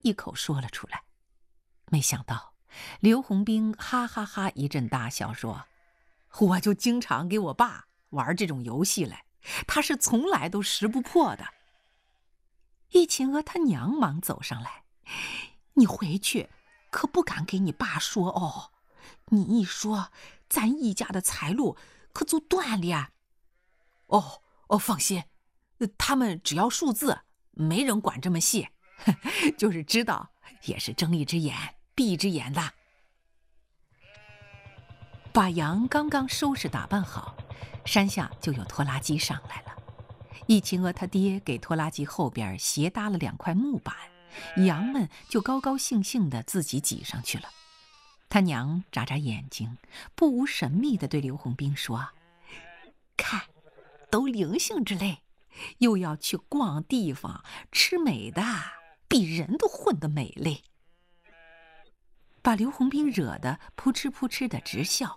一口说了出来。没想到刘洪兵哈哈哈一阵大笑，说：“我就经常给我爸玩这种游戏来，他是从来都识不破的。”易秦娥他娘忙走上来：“你回去可不敢给你爸说哦，你一说，咱易家的财路可就断了。”“哦，放心，他们只要数字，没人管这么细，就是知道也是睁一只眼闭一只眼的。”把羊刚刚收拾打扮好，山下就有拖拉机上来了。易秦娥他爹给拖拉机后边斜搭了2块木板，羊们就高高兴兴地自己挤上去了。他娘眨眨眼睛，不无神秘地对刘洪兵说：“看，都灵性之类，又要去逛地方，吃美的，比人都混得美嘞。”把刘洪兵惹得扑哧扑哧的直笑。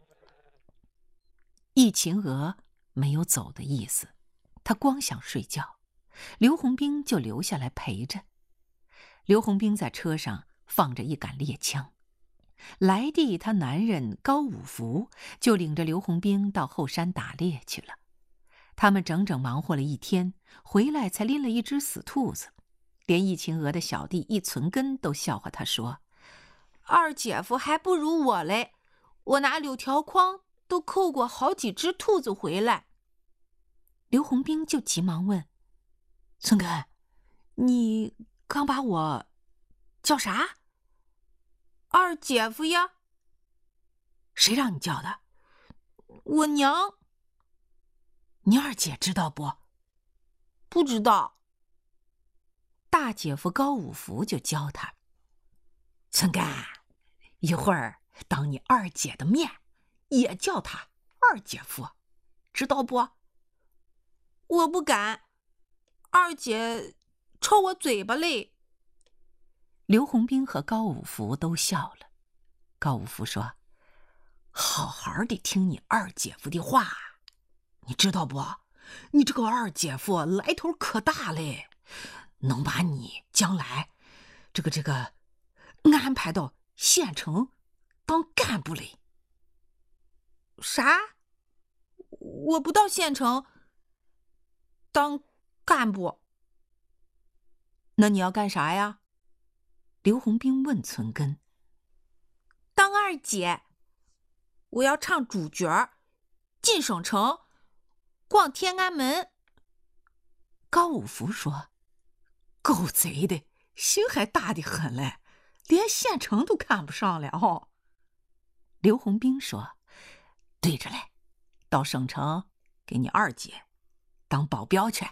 易秦娥没有走的意思，他光想睡觉，刘洪兵就留下来陪着。刘洪兵在车上放着一杆猎枪，来地他男人高五福就领着刘洪兵到后山打猎去了。他们整整忙活了1天，回来才拎了一只死兔子，连易秦娥的小弟易存根都笑话他说：“二姐夫还不如我嘞，我拿柳条筐都扣过好几只兔子回来。”刘洪兵就急忙问：“存根，你刚把我叫啥？”“二姐夫呀。”“谁让你叫的？”“我娘。”“你二姐知道不？”“不知道。”大姐夫高五福就教他：“存根，一会儿当你二姐的面，也叫他二姐夫，知道不？”“我不敢，二姐抽我嘴巴嘞。”刘洪兵和高五福都笑了。高五福说：“好好的听你二姐夫的话，你知道不？你这个二姐夫来头可大嘞，能把你将来这个安排到县城当干部嘞。”“啥？我不到县城当干部？”“那你要干啥呀？”刘洪兵问存根。“当二姐，我要唱主角，进省城，逛天安门。”高五福说：“够贼的，心还大得很嘞，连县城都看不上了哦。”刘洪兵说：“对着嘞，到省城给你二姐当保镖去。”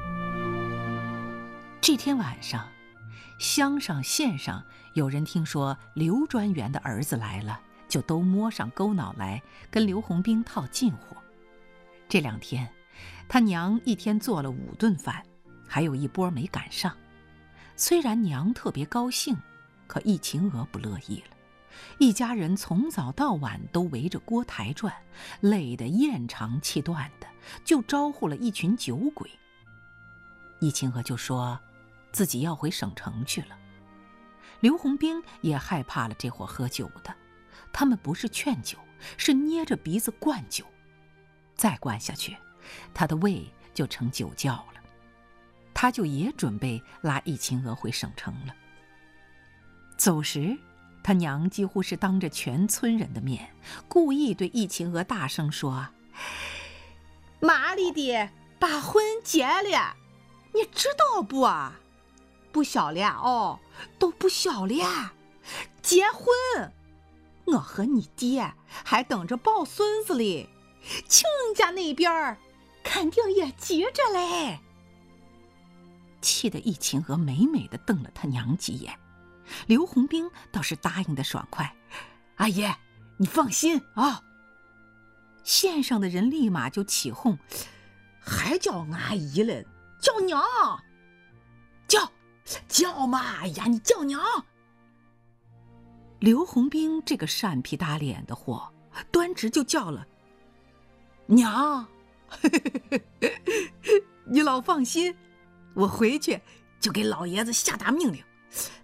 这天晚上，乡上县上有人听说刘专员的儿子来了，就都摸上钩脑来跟刘洪兵套近乎。这2天，他娘一天做了5顿饭，还有一波没赶上。虽然娘特别高兴，可易秦娥不乐意了。一家人从早到晚都围着锅台转，累得咽长气短的，就招呼了一群酒鬼。易秦娥就说自己要回省城去了。刘洪兵也害怕了这伙喝酒的，他们不是劝酒，是捏着鼻子灌酒，再灌下去，他的胃就成酒窖了。他就也准备拉易秦娥回省城了。走时，他娘几乎是当着全村人的面，故意对易秦娥大声说：“麻利的把婚结了，你知道不啊？不小了哦，都不小了，结婚！我和你爹还等着抱孙子嘞，亲家那边肯定也急着嘞。”气得易秦娥美美的瞪了他娘几眼。刘洪兵倒是答应的爽快：“阿姨，你放心啊。”县上的人立马就起哄：“还叫阿姨了，叫娘，叫嘛！哎呀，你叫娘！”刘洪兵这个善皮打脸的货，端直就叫了：“娘！”你老放心，我回去就给老爷子下达命令，